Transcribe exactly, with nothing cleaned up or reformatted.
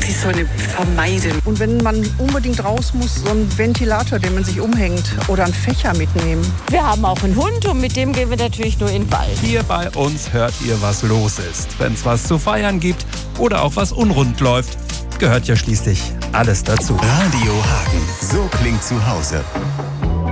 die Sonne vermeiden. Und wenn man unbedingt raus muss, so einen Ventilator, den man sich umhängt, oder einen Fächer mitnehmen. Wir haben auch einen Hund und mit dem gehen wir natürlich nur in den Wald. Hier bei uns hört ihr, was los ist. Wenn es was zu feiern gibt oder auch was unrund läuft, gehört ja schließlich alles dazu. Radio Hagen, so klingt zu Hause.